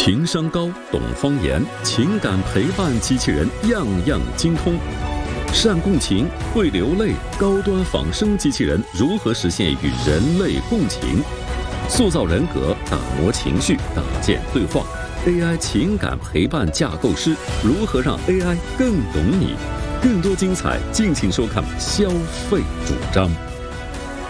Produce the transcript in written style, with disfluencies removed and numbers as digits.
情商高，懂方言，情感陪伴机器人样样精通。善共情，会流泪，高端仿生机器人如何实现与人类共情？塑造人格，打磨情绪，搭建对话。AI 情感陪伴架构师如何让 AI 更懂你？更多精彩，敬请收看《消费主张》。